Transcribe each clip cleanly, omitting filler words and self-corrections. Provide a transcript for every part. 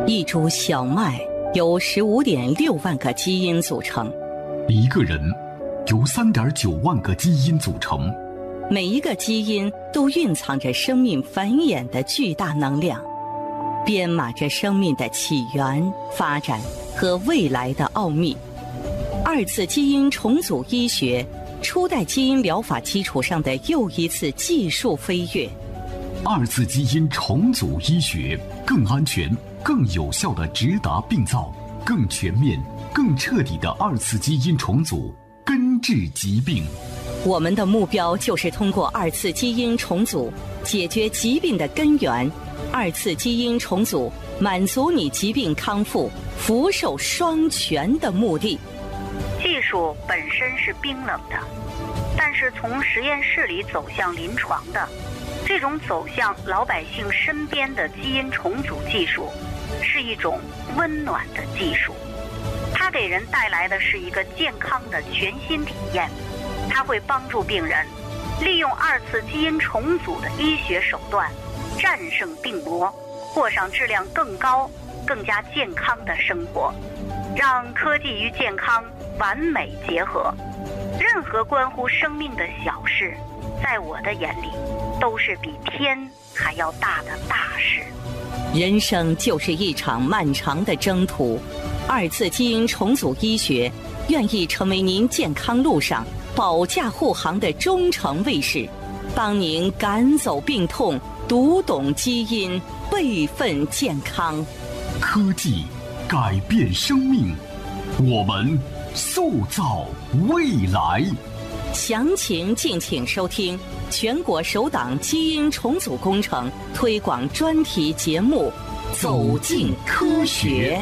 一株小麦由15.6万个基因组成， 一个人由3.9万个基因组成， 每一个基因都蕴藏着生命繁衍的巨大能量，编码着生命的起源、发展和未来的奥秘。二次基因重组医学，初代基因疗法基础上的又一次技术飞跃。 二次基因重组医学更安全、更有效地直达病灶，更全面、更彻底的二次基因重组，根治疾病。 我们的目标就是通过二次基因重组解决疾病的根源。二次基因重组满足你疾病康复、福寿双全的目的。 技术本身是冰冷的，但是从实验室里走向临床的，这种走向老百姓身边的基因重组技术，是一种温暖的技术。它给人带来的是一个健康的全新体验。它会帮助病人利用二次基因重组的医学手段，战胜病魔，过上质量更高、更加健康的生活，让科技与健康完美结合。任何关乎生命的小事，在我的眼里都是比天还要大的大事。 人生就是一场漫长的征途，二次基因重组医学愿意成为您健康路上保驾护航的忠诚卫士，帮您赶走病痛，读懂基因，备份健康。 科技改变生命，我们塑造未来。 详情敬请收听全国首档基因重组工程推广专题节目《走进科学》。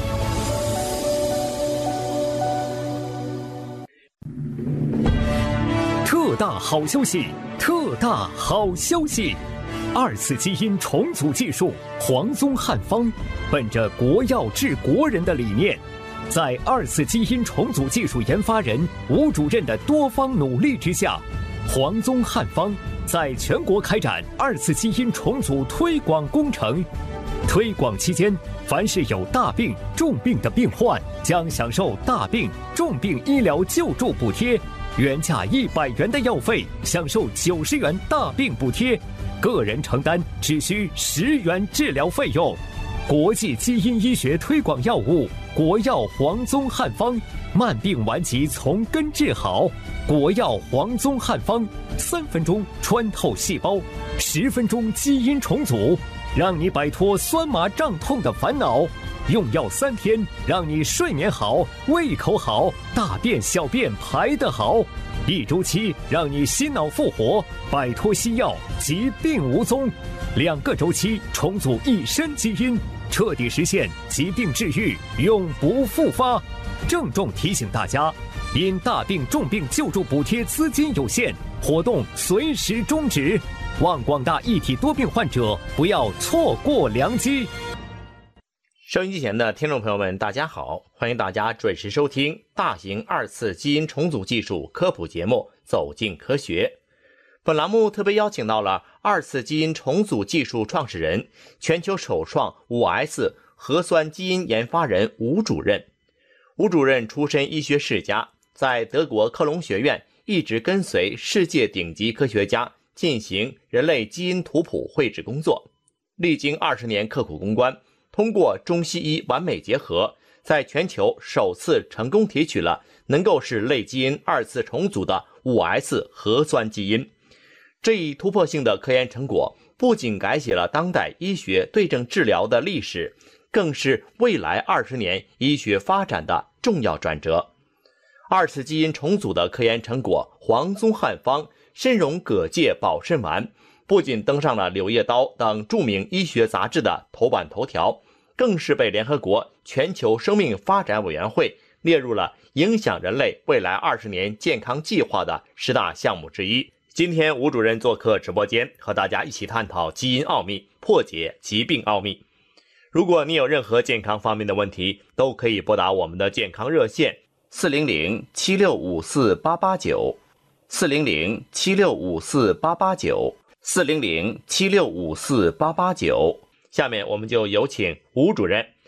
特大好消息！特大好消息！二次基因重组技术黄宗汉方，本着国药治国人的理念，在二次基因重组技术研发人吴主任的多方努力之下，黄宗汉方在全国开展二次基因重组推广工程。推广期间，凡是有大病、重病的病患，将享受大病、重病医疗救助补贴，原价100元的药费享受90元大病补贴，个人承担只需10元治疗费用。国际基因医学推广药物国药黄宗汉方，慢病顽疾从根治好。国药黄宗汉方，3分钟穿透细胞，10分钟基因重组，让你摆脱酸麻胀痛的烦恼。用药3天，让你睡眠好、胃口好、大便小便排得好。1周期，让你心脑复活，摆脱西药，疾病无踪。2个周期，重组一身基因，彻底实现疾病治愈，永不复发。郑重提醒大家，因大病重病救助补贴资金有限，活动随时终止，望广大一体多病患者不要错过良机。 收音机前的听众朋友们，大家好，欢迎大家准时收听大型二次基因重组技术科普节目《走进科学》。本栏目特别邀请到了二次基因重组技术创始人、全球首创 5S 核酸基因研发人吴主任。吴主任出身医学世家，在德国科隆学院一直跟随世界顶级科学家进行人类基因图谱绘制工作，历经20年刻苦攻关，通过中西医完美结合，在全球首次成功提取了能够使类基因二次重组的 5S 核酸基因。这一突破性的科研成果不仅改写了当代医学对症治疗的历史，更是未来20年医学发展的重要转折。二次基因重组的科研成果黄宗汉方参茸葛芥保肾丸，不仅登上了《柳叶刀》等著名医学杂志的头版头条，更是被联合国全球生命发展委员会列入了影响人类未来20年健康计划的10大项目之一。今天吴主任做客直播间，和大家一起探讨基因奥秘，破解疾病奥秘。如果你有任何健康方面的问题，都可以拨打我们的健康热线400-7654-889 400-7654-889 400-7654-889。下面我们就有请吴主任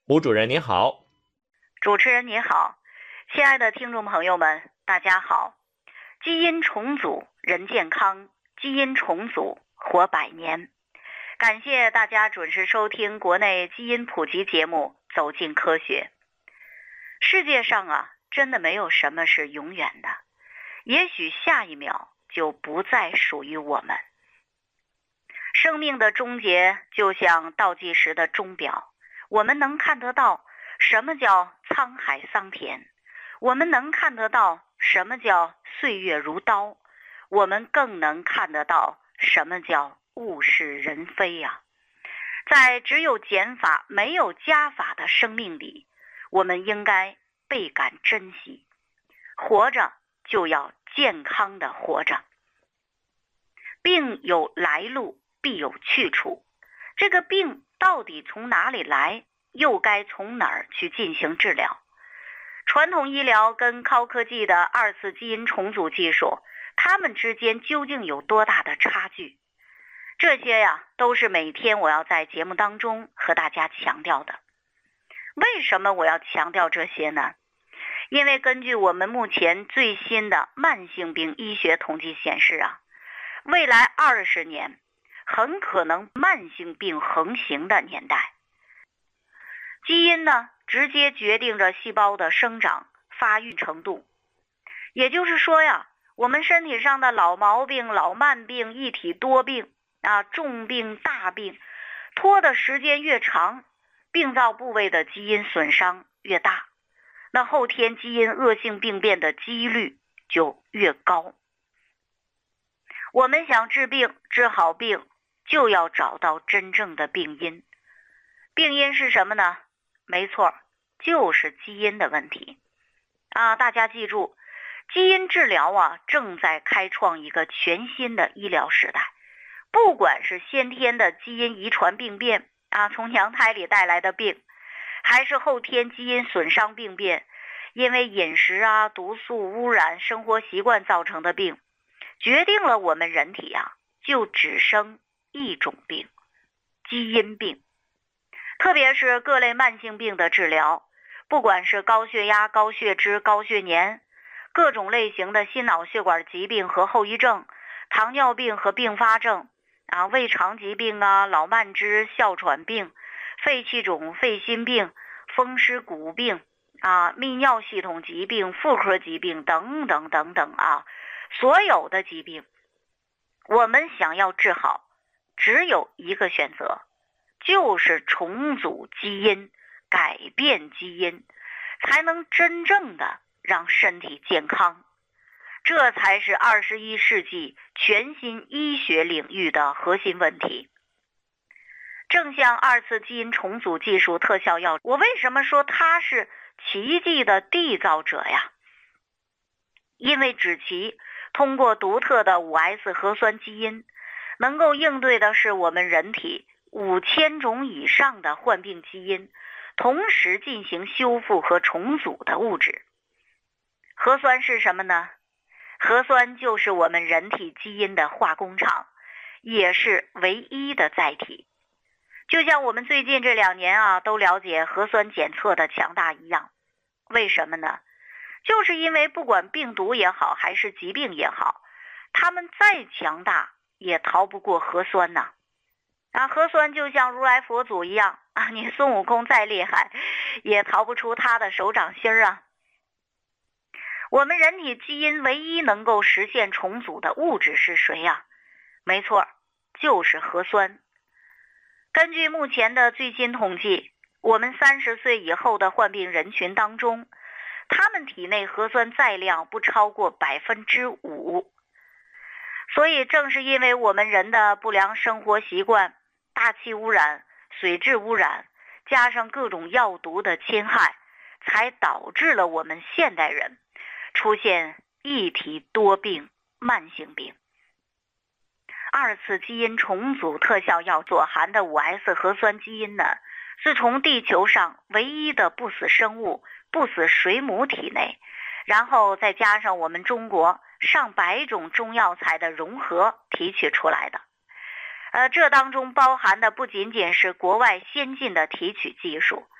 吴主任您好。 主持人您好，亲爱的听众朋友们，大家好。基因重组人健康，基因重组活100年。感谢大家准时收听国内基因普及节目《走进科学》。世界上真的没有什么是永远的，也许下一秒就不再属于我们。生命的终结就像倒计时的钟表，我们能看得到什么叫沧海桑田，我们能看得到什么叫岁月如刀，我们更能看得到什么叫物是人非呀。在只有减法没有加法的生命里，我们应该倍感珍惜。活着就要健康的活着。病有来路，必有去处。这个病到底从哪里来，又该从哪儿去进行治疗？传统医疗跟高科技的2次基因重组技术，它们之间究竟有多大的差距？这些都是每天我要在节目当中和大家强调的。为什么我要强调这些呢？因为根据我们目前最新的慢性病医学统计显示未来20年很可能慢性病横行的年代。基因呢，直接决定着细胞的生长发育程度。也就是说我们身体上的老毛病、老慢病、一体多病重病、大病，拖的时间越长，病灶部位的基因损伤越大，那后天基因恶性病变的几率就越高。我们想治病、治好病，就要找到真正的病因。病因是什么呢？没错，就是基因的问题大家记住，基因治疗正在开创一个全新的医疗时代。不管是先天的基因遗传病变从娘胎里带来的病，还是后天基因损伤病变，因为饮食毒素污染、生活习惯造成的病，决定了我们人体就只生一种病，基因病。特别是各类慢性病的治疗，不管是高血压、高血脂、高血粘，各种类型的心脑血管疾病和后遗症，糖尿病和并发症胃肠疾病老慢支、哮喘病、肺气肿、肺心病、风湿骨病泌尿系统疾病、妇科疾病等等等等所有的疾病，我们想要治好，只有一个选择，就是重组基因，改变基因，才能真正的让身体健康。这才是21世纪全新医学领域的核心问题。正像2次基因重组技术特效药，我为什么说它是奇迹的缔造者呀？因为指其通过独特的5S 核酸基因，能够应对的是我们人体5000种以上的患病基因，同时进行修复和重组的物质。核酸是什么呢？核酸就是我们人体基因的化工厂，也是唯一的载体。就像我们最近这2年都了解核酸检测的强大一样。为什么呢？就是因为不管病毒也好，还是疾病也好，它们再强大也逃不过核酸呐。核酸就像如来佛祖一样你孙悟空再厉害，也逃不出他的手掌心我们人体基因唯一能够实现重组的物质是谁呀？没错，就是核酸。根据目前的最新统计，我们30岁以后的患病人群当中，他们体内核酸载量不超过 5%。所以正是因为我们人的不良生活习惯、大气污染、水质污染，加上各种药毒的侵害，才导致了我们现代人出现一体多病、慢性病。2次基因重组特效药所含的5S 核酸基因呢，是从地球上唯一的不死生物、不死水母体内，然后再加上我们中国上百种中药材的融合提取出来的。这当中包含的不仅仅是国外先进的提取技术，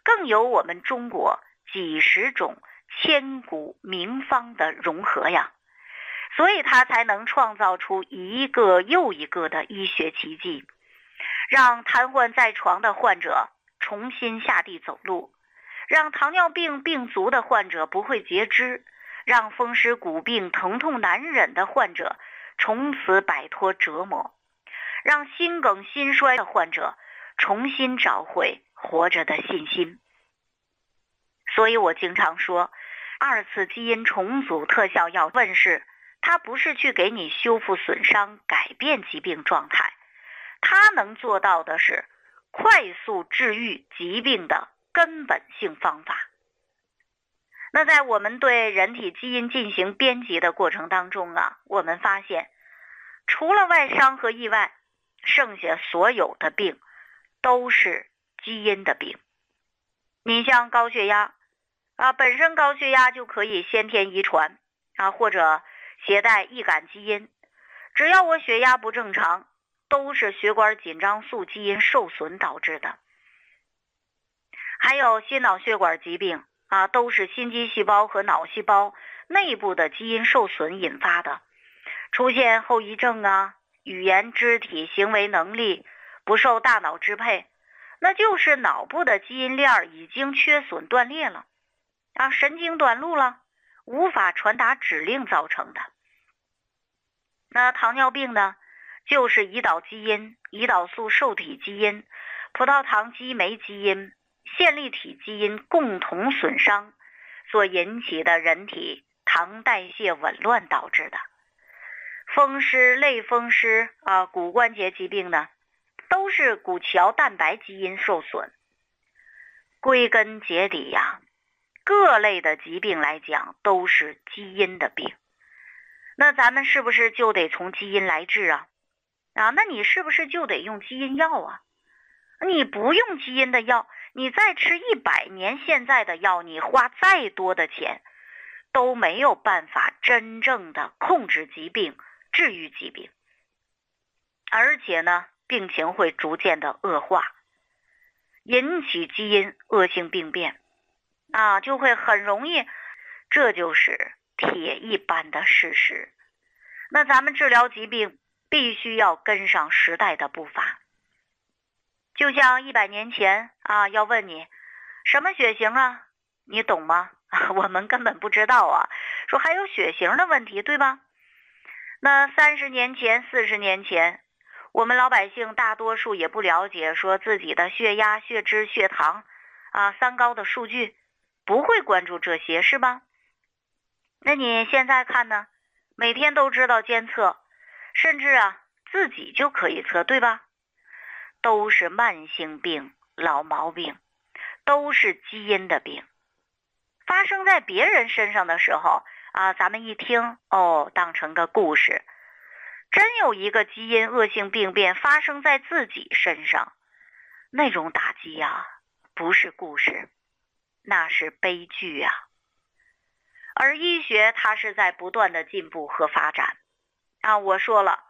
更有我们中国几十种千古名方的融合呀，所以他才能创造出一个又一个的医学奇迹，让瘫痪在床的患者重新下地走路，让糖尿病病足的患者不会截肢，让风湿骨病疼痛难忍的患者从此摆脱折磨，让心梗心衰的患者重新找回活着的信心。所以我经常说，二次基因重组特效药问世，它不是去给你修复损伤、改变疾病状态，它能做到的是快速治愈疾病的根本性方法。那在我们对人体基因进行编辑的过程当中啊，我们发现除了外伤和意外，剩下所有的病都是基因的病。你像高血压本身高血压就可以先天遗传或者携带易感基因，只要我血压不正常，都是血管紧张素基因受损导致的。还有心脑血管疾病都是心肌细胞和脑细胞内部的基因受损引发的，出现后遗症语言、肢体、行为能力不受大脑支配，那就是脑部的基因链已经缺损断裂了神经短路了，无法传达指令造成的。那糖尿病呢，就是胰岛基因、胰岛素受体基因、葡萄糖激酶基因、线粒体基因共同损伤所引起的人体糖代谢紊乱导致的。风湿、类风湿骨关节疾病呢，都是骨桥蛋白基因受损。归根结底各类的疾病来讲都是基因的病。那咱们是不是就得从基因来治那你是不是就得用基因药你不用基因的药，你再吃100年现在的药，你花再多的钱都没有办法真正的控制疾病、治愈疾病，而且呢，病情会逐渐的恶化，引起基因恶性病变就会很容易，这就是铁一般的事实。那咱们治疗疾病必须要跟上时代的步伐，就像100年前要问你什么血型你懂吗？我们根本不知道说还有血型的问题，对吧？那30年前、40年前，我们老百姓大多数也不了解说自己的血压、血脂、血糖三高的数据，不会关注这些，是吧？那你现在看呢，每天都知道监测，甚至自己就可以测，对吧？都是慢性病、老毛病，都是基因的病。发生在别人身上的时候咱们一听当成个故事。真有一个基因恶性病变发生在自己身上，那种打击不是故事，那是悲剧而医学它是在不断的进步和发展我说了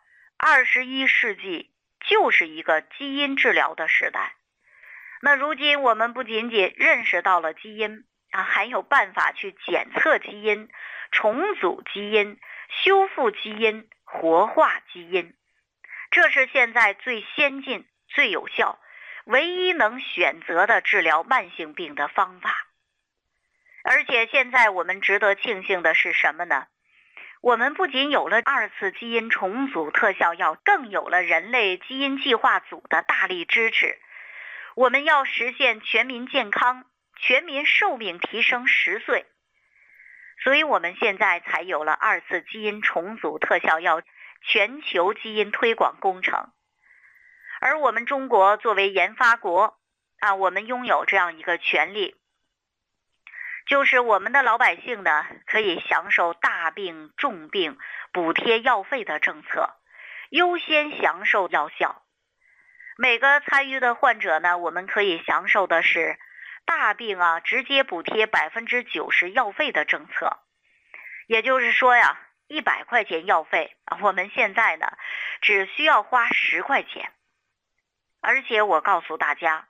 ，21世纪就是一个基因治疗的时代。那如今我们不仅仅认识到了基因还有办法去检测基因、重组基因、修复基因、活化基因，这是现在最先进、最有效、唯一能选择的治疗慢性病的方法。而且现在我们值得庆幸的是什么呢？我们不仅有了2次基因重组特效药，更有了人类基因计划组的大力支持。我们要实现全民健康，全民寿命提升10岁，所以我们现在才有了2次基因重组特效药全球基因推广工程。而我们中国作为研发国我们拥有这样一个权利，就是我们的老百姓呢，可以享受大病重病补贴药费的政策，优先享受药效。每个参与的患者呢，我们可以享受的是大病直接补贴90%药费的政策。也就是说100块钱药费我们现在呢只需要花10块钱。而且我告诉大家，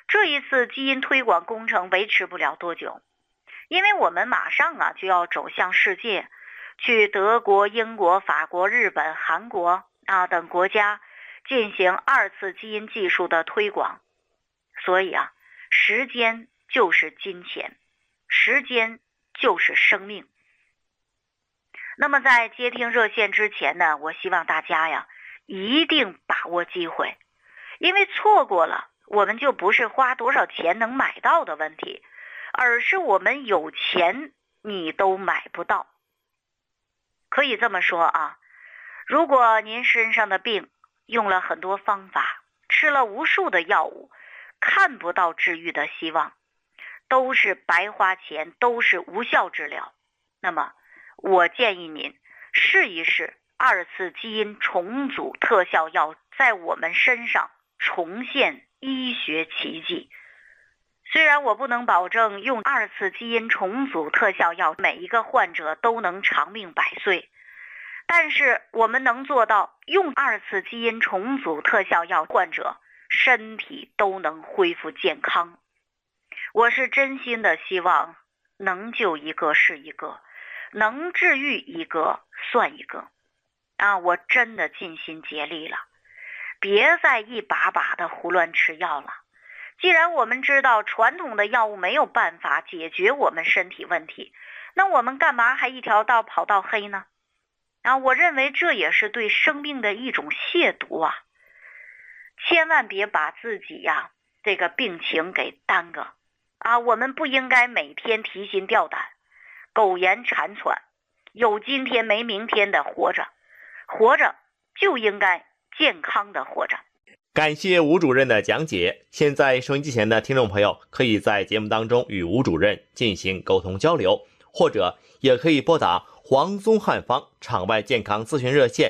这一次基因推广工程维持不了多久，因为我们马上就要走向世界，去德国、英国、法国、日本、韩国等国家进行2次基因技术的推广。所以时间就是金钱，时间就是生命。那么在接听热线之前呢，我希望大家一定把握机会，因为错过了，我们就不是花多少钱能买到的问题，而是我们有钱你都买不到。可以这么说如果您身上的病用了很多方法，吃了无数的药物，看不到治愈的希望，都是白花钱，都是无效治疗，那么我建议您试一试2次基因重组特效药在我们身上重现医学奇迹。虽然我不能保证用2次基因重组特效药每一个患者都能长命百岁，但是我们能做到用2次基因重组特效药患者身体都能恢复健康。我是真心的希望能救一个是一个，能治愈一个算一个我真的尽心竭力了，别再一把把的胡乱吃药了。既然我们知道传统的药物没有办法解决我们身体问题，那我们干嘛还一条道跑到黑呢？我认为这也是对生命的一种亵渎千万别把自己这个病情给耽搁我们不应该每天提心吊胆，苟延残喘，有今天没明天的活着，活着就应该健康的活着。 感谢吴主任的讲解。现在收音机前的听众朋友可以在节目当中与吴主任进行沟通交流，或者也可以拨打黄宗汉方场外健康咨询热线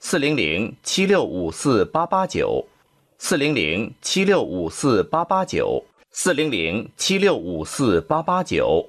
400-7654-889 400-7654-889 400-7654-889。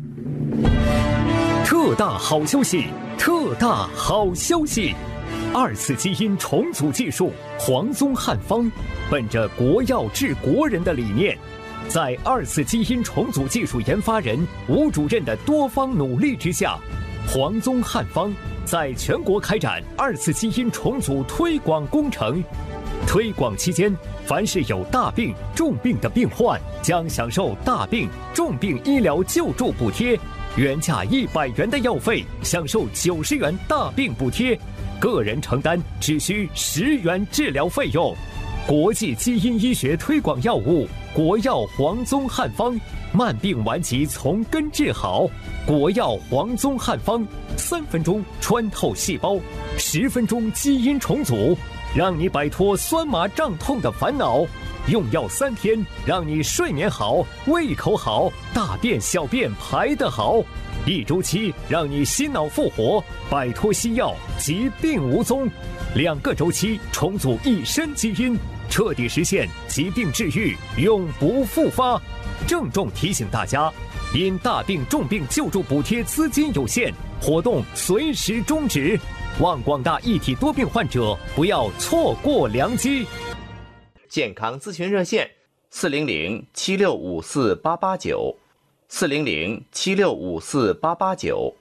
特大好消息！特大好消息！2次基因重组技术黄宗汉方，本着国药治国人的理念，在2次基因重组技术研发人吴主任的多方努力之下，黄宗汉方在全国开展2次基因重组推广工程。推广期间，凡是有大病、重病的病患，将享受大病、重病医疗救助补贴，原价100元的药费享受90元大病补贴，个人承担只需10元治疗费用。国际基因医学推广药物国药黄宗汉方，慢病顽疾从根治好。国药黄宗汉方，3分钟穿透细胞，10分钟基因重组，让你摆脱酸麻胀痛的烦恼。用药3天，让你睡眠好，胃口好，大便小便排得好。1周期，让你心脑复活，摆脱西药，疾病无踪。2个周期，重组一身基因，彻底实现疾病治愈，永不复发。郑重提醒大家，因大病重病救助补贴资金有限，活动随时终止，望广大一体多病患者不要错过良机。 健康咨询热线400-7654-889 400-7654-889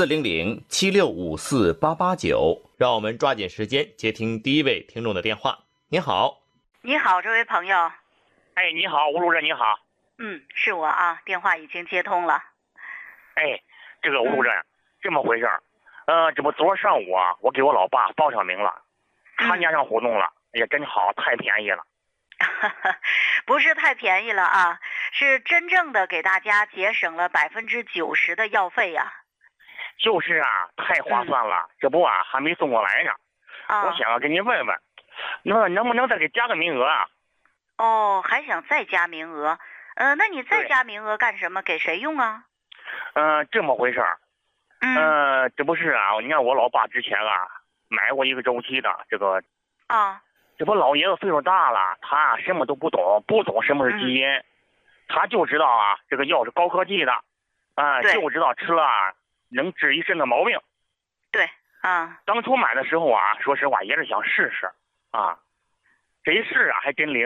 400-7654-889。让我们抓紧时间接听第一位听众的电话。你好。 你好，这位朋友。 哎，你好，吴主任，你好。 是我电话已经接通了。 哎，这个吴主任，这么回事儿。这不昨儿上午我给我老爸报上名了，参加上活动了，也真好，太便宜了。 不是太便宜了是真正的给大家节省了90%的药费呀。 就是太划算了。这不还没送过来呢。我想跟您问问，能不能再给加个名额还想再加名额？那你再加名额干什么？给谁用啊？ 这么回事儿。这不是你看我老爸之前买过一个周期的这个这不老爷子岁数大了，他什么都不懂什么是基因，他就知道这个药是高科技的，就知道吃了能治一身的毛病。 对当初买的时候说实话也是想试试这一试还真灵了，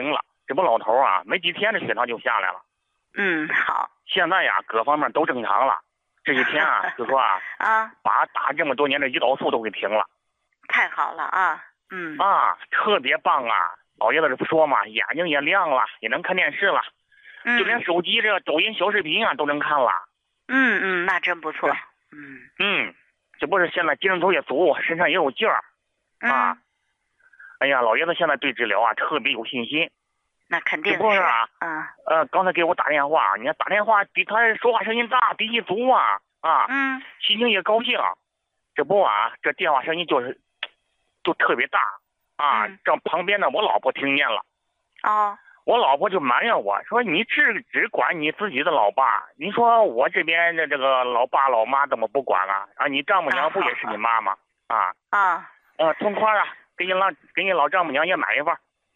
这不老头啊，没几天这血糖就下来了。 好。 现在呀，各方面都正常了。这几天啊，就说把打这么多年的胰岛素都给停了。 太好了啊。 特别棒啊！老爷子这说嘛，眼睛也亮了，也能看电视了，就连手机这抖音小视频啊都能看了。 那真不错。 这不是现在精神头也足，身上也有劲儿。哎呀，老爷子现在对治疗啊特别有信心。 那肯定是。 不是啊。刚才给我打电话，你看打电话比他说话声音大，底气足啊。心情也高兴。这不这电话声音就特别大让旁边的我老婆听见了。我老婆就埋怨我说：“你只管你自己的老爸，你说我这边的这个老爸老妈怎么不管了？你丈母娘不也是你妈吗？同款给你老丈母娘也买一份。”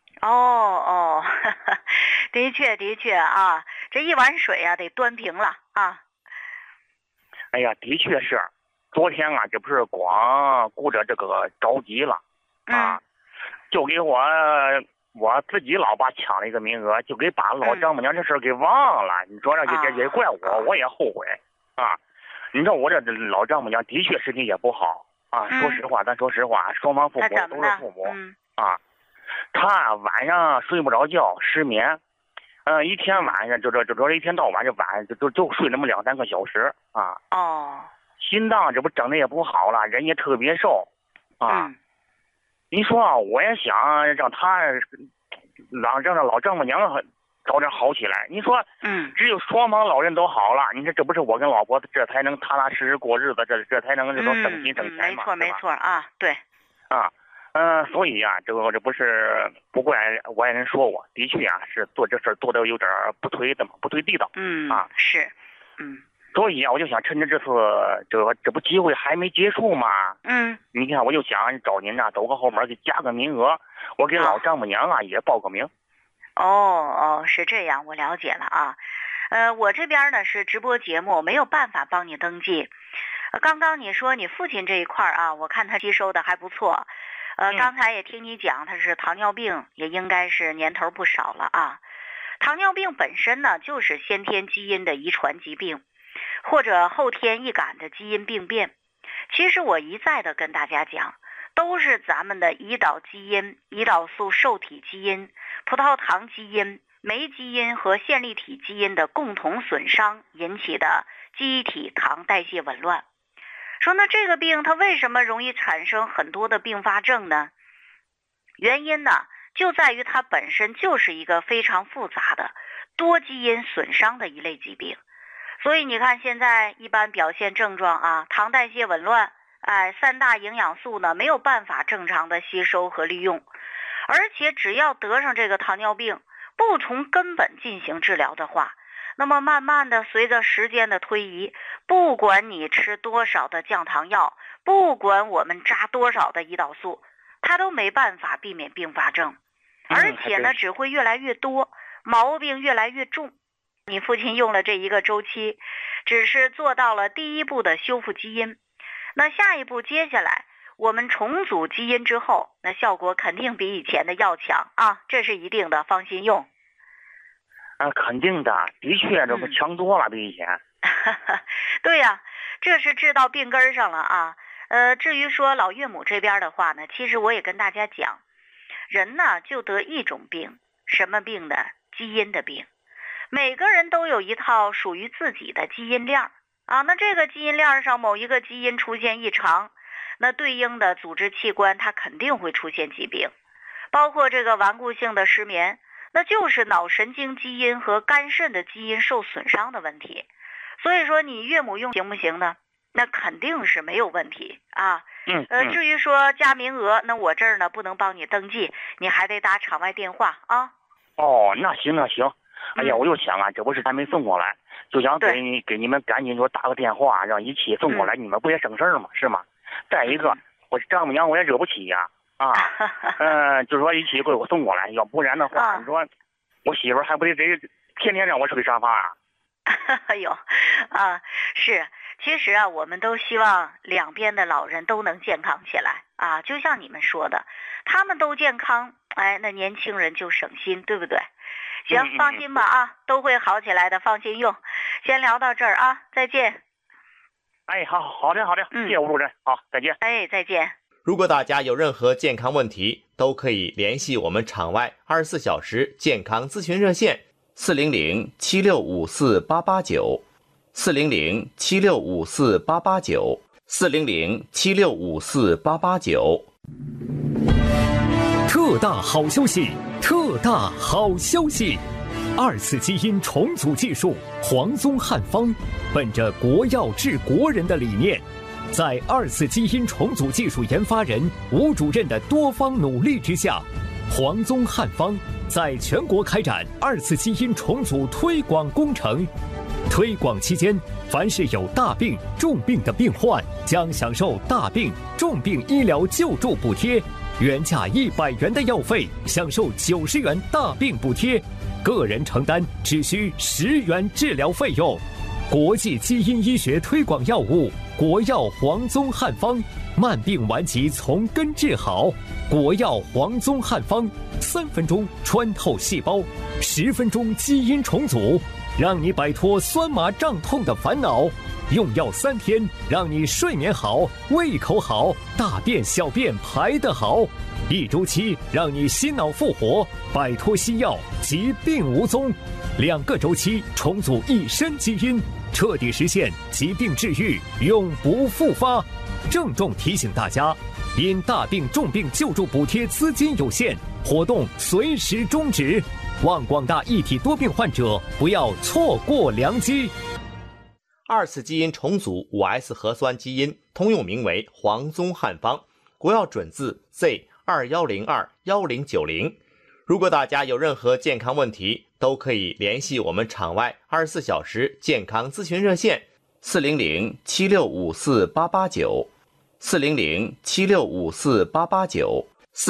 的确啊，这一碗水啊得端平了啊。 哎呀，的确是，昨天这不是光顾着这个着急了就给我自己老爸抢了一个名额，就给把老丈母娘这事给忘了。你说这也怪我也后悔你知道我这老丈母娘的确身体也不好说实话，咱说实话，双方父母都是父母她晚上睡不着觉，失眠，一天晚上就一天到晚就睡那么2-3个小时心脏这不整的也不好了，人也特别瘦你说我也想让他让老丈母娘早点好起来。你说只有双方老人都好了，你说这不是我跟老婆这才能踏踏实实过日子，这才能省心省钱嘛。 没错对所以这不是不怪我也人说我，的确是做这事做的有点不推地道是所以我就想趁着这次这不机会还没结束嘛你看我就想找您走个后门给加个名额，我给老丈母娘也报个名。 是这样，我了解了我这边呢是直播节目，没有办法帮你登记。刚刚你说你父亲这一块我看他吸收的还不错。刚才也听你讲他是糖尿病，也应该是年头不少了糖尿病本身呢就是先天基因的遗传疾病，或者后天易感的基因病变。其实我一再的跟大家讲，都是咱们的胰岛基因、胰岛素受体基因、葡萄糖基因、酶基因和线粒体基因的共同损伤引起的基体糖代谢紊乱。说那这个病它为什么容易产生很多的并发症呢？原因呢就在于它本身就是一个非常复杂的多基因损伤的一类疾病。所以你看现在一般表现症状糖代谢紊乱，3大营养素呢没有办法正常的吸收和利用。而且只要得上这个糖尿病，不从根本进行治疗的话，那么慢慢的随着时间的推移，不管你吃多少的降糖药，不管我们扎多少的胰岛素，它都没办法避免并发症，而且呢只会越来越多，毛病越来越重。你父亲用了这一个周期，只是做到了第一步的修复基因，那下一步接下来我们重组基因之后，那效果肯定比以前的要强这是一定的，放心用。 肯定的，的确这不强多了比以前。 对呀，这是治到病根上了至于说老岳母这边的话呢，其实我也跟大家讲，人呢就得一种病，什么病呢？基因的病。每个人都有一套属于自己的基因链那这个基因链上某一个基因出现异常，那对应的组织器官它肯定会出现疾病，包括这个顽固性的失眠，那就是脑神经基因和肝肾的基因受损伤的问题。所以说你岳母用行不行呢？那肯定是没有问题至于说加名额，那我这儿呢不能帮你登记，你还得打场外电话那行。哎呀，我就想这不是还没送过来，就想给你们赶紧说打个电话，让一起送过来，你们不也省事儿吗？是吗？再一个，我丈母娘我也惹不起就说一起给我送过来，要不然的话，你说我媳妇还不得天天让我睡沙发哎呦是，其实我们都希望两边的老人都能健康起来就像你们说的，他们都健康，那年轻人就省心，对不对？ 行，放心吧啊，都会好起来的，放心用。先聊到这儿啊，再见。 哎，好的，谢谢吴主任，好，再见。 哎，再见。 如果大家有任何健康问题，都可以联系我们场外24小时健康咨询热线400-7654-889 400-7654-889 400-7654-889。 特大好消息！特大好消息！2次基因重组技术黄宗汉方，本着国药治国人的理念，在2次基因重组技术研发人吴主任的多方努力之下，黄宗汉方在全国开展2次基因重组推广工程。推广期间，凡是有大病、重病的病患，将享受大病、重病医疗救助补贴，原价100元的药费享受90元大病补贴，个人承担只需10元治疗费用。国际基因医学推广药物国药黄宗汉方，慢病顽疾从根治好。国药黄宗汉方，3分钟穿透细胞，10分钟基因重组，让你摆脱酸麻胀痛的烦恼。用药3天，让你睡眠好、胃口好、大便小便排得好。1周期，让你心脑复活，摆脱西药，疾病无踪。2个周期，重组一身基因，彻底实现疾病治愈，永不复发。郑重提醒大家，因大病重病救助补贴资金有限，活动随时终止，望广大一体多病患者不要错过良机。 2次基因重组 5S 核酸基因通用名为黄宗汉方，国药准字 Z21021090。如果大家有任何健康问题，都可以联系我们场外24小时健康咨询热线400-7654-889 400-7654-889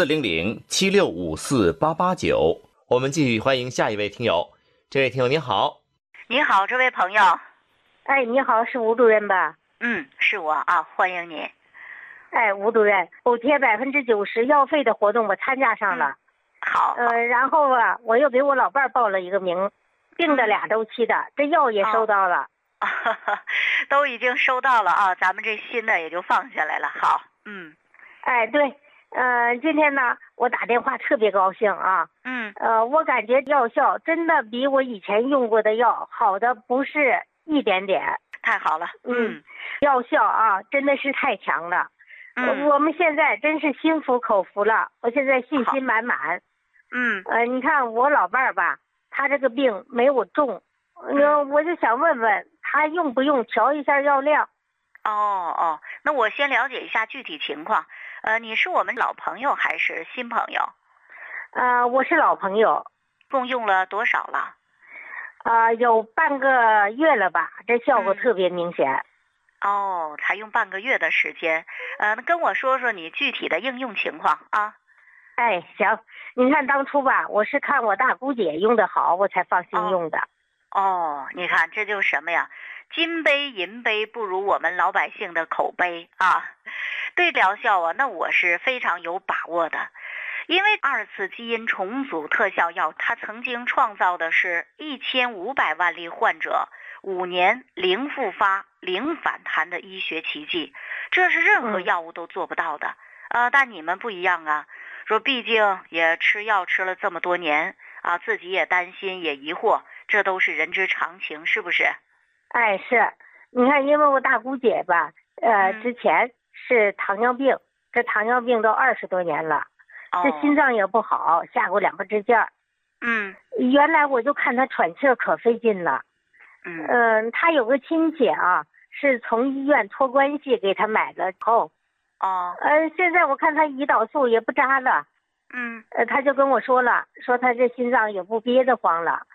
400-7654-889。我们继续欢迎下一位听友。这位听友您好。 你好，这位朋友。 哎，你好，是吴主任吧？ 是我啊，欢迎你。 哎，吴主任，补贴90%药费的活动我参加上了。 好。 然后啊，我又给我老伴儿报了一个名，病的2周期的，这药也收到了。 都已经收到了啊，咱们这新的也就放下来了。好。 哎，对，今天呢，我打电话特别高兴啊。我感觉药效真的比我以前用过的药好的不是一点点。 太好了。 药效啊，真的是太强了。我们现在真是心服口服了，我现在信心满满。你看我老伴儿吧，他这个病没我重，我就想问问他用不用调一下药量。 那我先了解一下具体情况。你是我们老朋友还是新朋友？ 我是老朋友。 共用了多少了？ 有半个月了吧，这效果特别明显。 才用半个月的时间。那跟我说说你具体的应用情况啊。 哎，行，你看当初吧，我是看我大姑姐用的好，我才放心用的。 你看这就是什么呀？金杯银杯不如我们老百姓的口碑啊。对疗效啊，那我是非常有把握的。因为2次基因重组特效药，它曾经创造的是1500万例患者5年0复发、0反弹的医学奇迹，这是任何药物都做不到的。但你们不一样啊，说毕竟也吃药吃了这么多年啊，自己也担心也疑惑，这都是人之常情，是不是？ 哎，是。你看，因为我大姑姐吧，之前是糖尿病，这糖尿病都20多年了。这心脏也不好，下过2个支架。原来我就看他喘气可费劲了。他有个亲戚啊，是从医院托关系给他买了后，现在我看他胰岛素也不扎了。他就跟我说了，说他这心脏也不憋得慌了。